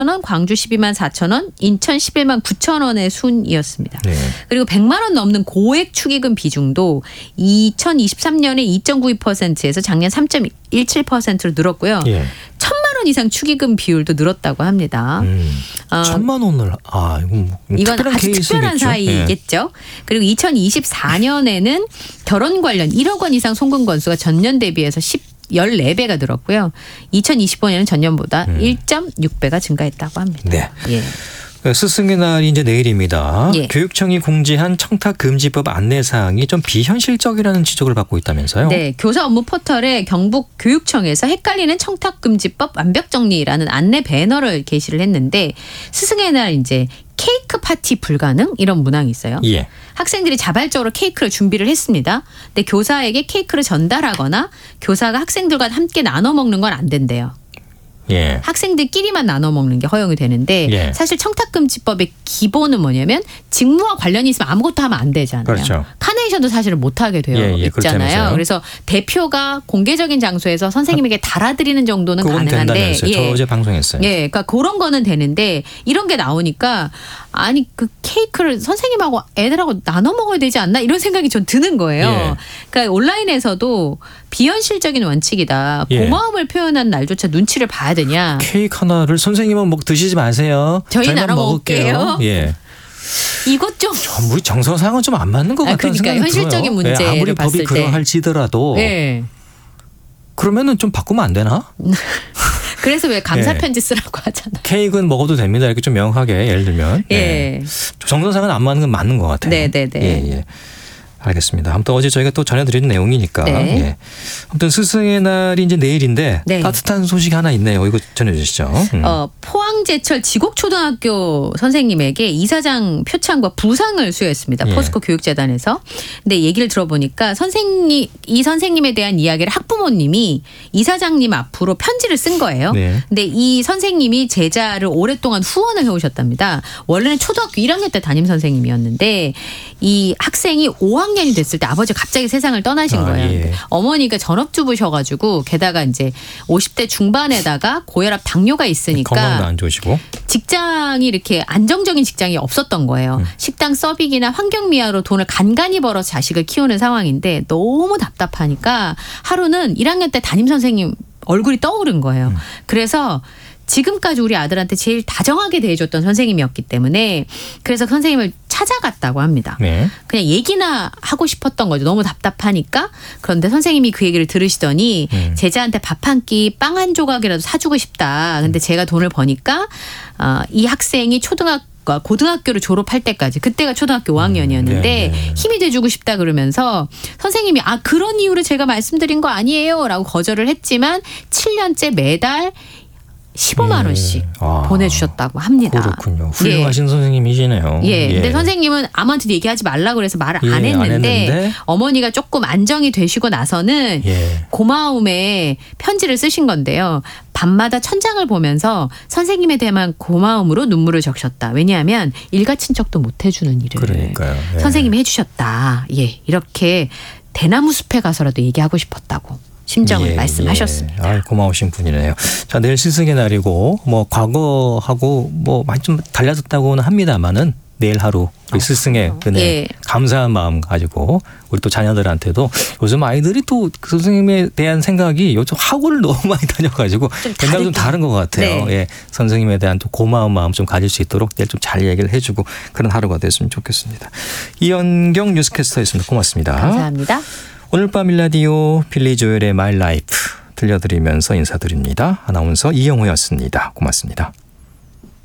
원, 광주 12만 4천 원, 인천 11만 9천 원의 순이었습니다. 네. 그리고 100만 원 넘는 고액 축의금 비중도 2023년에 2.92%에서 작년 3.17%로 늘었고요. 예. 1,000만 원 이상 축의금 비율도 늘었다고 합니다. 1,000만 원을 이건 아주 특별한 사이겠죠. 그리고 2024년에는 결혼 관련 1억 원 이상 송금 건수가 전년 대비해서 14배가 늘었고요. 2025년은 전년보다 1.6배가 증가했다고 합니다. 네. 예. 스승의 날이 이제 내일입니다. 예. 교육청이 공지한 청탁금지법 안내사항이 좀 비현실적이라는 지적을 받고 있다면서요? 네. 교사 업무 포털에 경북교육청에서 헷갈리는 청탁금지법 완벽정리라는 안내 배너를 게시를 했는데 스승의 날 이제 케이크 파티 불가능 이런 문항이 있어요. 예. 학생들이 자발적으로 케이크를 준비를 했습니다. 근데 교사에게 케이크를 전달하거나 교사가 학생들과 함께 나눠 먹는 건 안 된대요. 예. 학생들끼리만 나눠 먹는 게 허용이 되는데 예. 사실 청탁금지법의 기본은 뭐냐면 직무와 관련이 있으면 아무것도 하면 안 되잖아요. 그렇죠. 카네이션도 사실은 못하게 되어 있잖아요. 그렇다면서요. 그래서 대표가 공개적인 장소에서 선생님에게 달아드리는 정도는 그건 가능한데 된다면서요. 저 어제 방송했어요. 예, 그러니까 그런 거는 되는데 이런 게 나오니까 아니 그 케이크를 선생님하고 애들하고 나눠 먹어야 되지 않나 이런 생각이 좀 드는 거예요. 예. 그러니까 온라인에서도 비현실적인 원칙이다. 예. 고마움을 표현한 날조차 눈치를 봐야 되냐. 케이크 하나를 선생님은 드시지 마세요. 저희 저희만 나눠 먹을게요. 예. 이것 좀 우리 정서상은 좀 안 맞는 것 같다는 그러니까 생각이 현실적인 들어요. 문제를 아무리 봤을 법이 때. 그러할지더라도 예. 그러면은 좀 바꾸면 안 되나? 그래서 왜 감사 예. 편지 쓰라고 하잖아. 케이크는 먹어도 됩니다. 이렇게 좀 명확하게 예를 들면. 예. 정서상은 안 맞는 건 맞는 것 같아요. 네네네. 예, 예. 알겠습니다. 아무튼 어제 저희가 또 전해드린 내용이니까. 네. 예. 아무튼 스승의 날이 이제 내일인데 네. 따뜻한 소식이 하나 있네요. 이거 전해주시죠. 포항제철 지곡초등학교 선생님에게 이사장 표창과 부상을 수여했습니다. 예. 포스코 교육재단에서. 근데 얘기를 들어보니까 이 선생님에 대한 이야기를 학부모님이 이사장님 앞으로 편지를 쓴 거예요. 네. 근데 이 선생님이 제자를 오랫동안 후원을 해오셨답니다. 원래는 초등학교 1학년 때 담임 선생님이었는데 이 학생이 5학년이 됐을 때 아버지가 갑자기 세상을 떠나신 거예요. 예. 어머니가 전업주부셔가지고 게다가 이제 50대 중반에다가 고혈압 당뇨가 있으니까 건강도 안 좋으시고. 직장이 이렇게 안정적인 직장이 없었던 거예요. 식당 서빙이나 환경미화로 돈을 간간히 벌어서 자식을 키우는 상황인데 너무 답답하니까 하루는 1학년 때 담임 선생님 얼굴이 떠오른 거예요. 그래서 지금까지 우리 아들한테 제일 다정하게 대해줬던 선생님이었기 때문에 그래서 선생님을 찾아갔다고 합니다. 네. 그냥 얘기나 하고 싶었던 거죠. 너무 답답하니까. 그런데 선생님이 그 얘기를 들으시더니 제자한테 밥 한 끼, 빵 한 조각이라도 사주고 싶다. 근데 제가 돈을 버니까 이 학생이 고등학교를 졸업할 때까지 그때가 초등학교 5학년이었는데 네. 힘이 돼주고 싶다 그러면서 선생님이 그런 이유로 제가 말씀드린 거 아니에요 라고 거절을 했지만 7년째 매달 15만 원씩 보내주셨다고 합니다. 그렇군요. 훌륭하신 선생님이시네요. 예. 근데 선생님은 아무한테 얘기하지 말라고 그래서 말을 안 안 했는데 했는데 어머니가 조금 안정이 되시고 나서는 고마움에 편지를 쓰신 건데요. 밤마다 천장을 보면서 선생님에 대한 고마움으로 눈물을 적셨다. 왜냐하면 일가친척도 못 해주는 일을 그러니까요. 예. 선생님이 해주셨다. 예. 이렇게 대나무 숲에 가서라도 얘기하고 싶었다고. 심정을 말씀하셨습니다. 고마우신 분이네요. 자, 내일 스승의 날이고 과거하고 많이 좀 달라졌다고는 합니다만은 내일 하루 우리 스승의 은혜 감사한 마음 가지고 우리 또 자녀들한테도 요즘 아이들이 또 그 선생님에 대한 생각이 요즘 학원을 너무 많이 다녀가지고 옛날과 좀 다른 것 같아요. 예, 선생님에 대한 또 고마운 마음 좀 가질 수 있도록 내일 좀 잘 얘기를 해주고 그런 하루가 됐으면 좋겠습니다. 이현경 뉴스캐스터였습니다. 고맙습니다. 감사합니다. 오늘 밤 일라디오 빌리 조엘의 마이 라이프 들려드리면서 인사드립니다. 아나운서 이영호였습니다. 고맙습니다.